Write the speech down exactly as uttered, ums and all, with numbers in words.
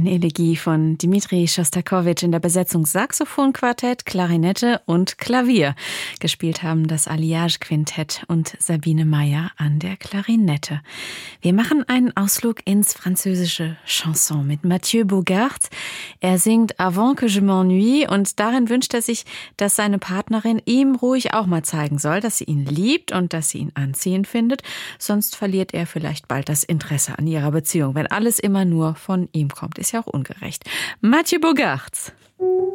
Eine Elegie von Dmitri Schostakowitsch in der Besetzung Saxophonquartett, Klarinette und Klavier. Gespielt haben das Alliage-Quintett und Sabine Meyer an der Klarinette. Wir machen einen Ausflug ins französische Chanson mit Mathieu Bogart. Er singt Avant que je m'ennuie und darin wünscht er sich, dass seine Partnerin ihm ruhig auch mal zeigen soll, dass sie ihn liebt und dass sie ihn anziehend findet. Sonst verliert er vielleicht bald das Interesse an ihrer Beziehung, wenn alles immer nur von ihm kommt. Ist ja auch ungerecht. Mathieu Bogart.